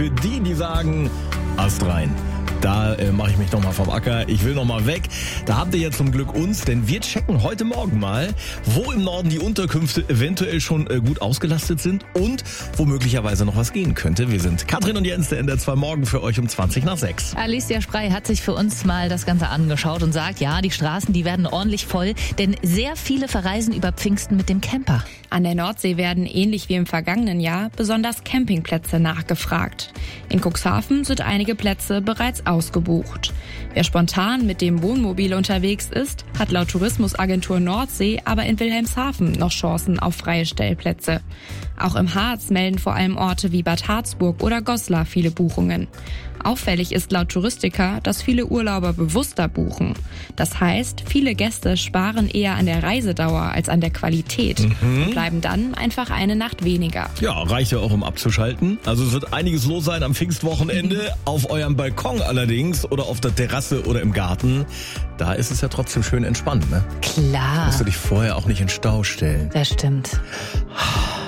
Für die sagen, Ast rein. Da mache ich mich nochmal vom Acker. Ich will nochmal weg. Da habt ihr jetzt zum Glück uns, denn wir checken heute Morgen mal, wo im Norden die Unterkünfte eventuell schon gut ausgelastet sind und wo möglicherweise noch was gehen könnte. Wir sind Katrin und Jens, der NDR2 Morgen für euch um 20:20. Alicia Sprey hat sich für uns mal das Ganze angeschaut und sagt, ja, die Straßen, die werden ordentlich voll, denn sehr viele verreisen über Pfingsten mit dem Camper. An der Nordsee werden, ähnlich wie im vergangenen Jahr, besonders Campingplätze nachgefragt. In Cuxhaven sind einige Plätze bereits ausgebucht. Wer spontan mit dem Wohnmobil unterwegs ist, hat laut Tourismusagentur Nordsee aber in Wilhelmshaven noch Chancen auf freie Stellplätze. Auch im Harz melden vor allem Orte wie Bad Harzburg oder Goslar viele Buchungen. Auffällig ist laut Touristiker, dass viele Urlauber bewusster buchen. Das heißt, viele Gäste sparen eher an der Reisedauer als an der Qualität und bleiben dann einfach eine Nacht weniger. Ja, reicht ja auch, um abzuschalten. Also es wird einiges los sein am Pfingstwochenende. Auf eurem Balkon allerdings oder auf der Terrasse oder im Garten. Da ist es ja trotzdem schön entspannt, ne? Klar. Musst du dich vorher auch nicht in Stau stellen. Das stimmt.